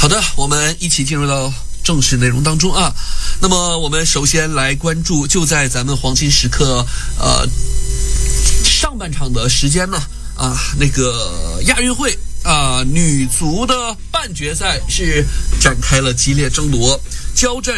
好的，我们一起进入到正式内容当中啊。那么我们首先来关注，就在咱们黄金时刻上半场的时间呢那个亚运会女足的半决赛是展开了激烈争夺，交战